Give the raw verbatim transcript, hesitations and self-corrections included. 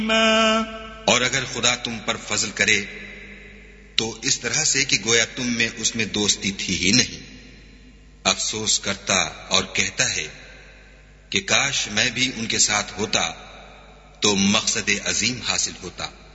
और अगर खुदा तुम पर फजल करे तो इस तरह से कि गोया तुम में उसमें दोस्ती थी ही नहीं। अफसोस करता और कहता है कि काश मैं भी उनके साथ होता तो मकसद अजीम हासिल होता।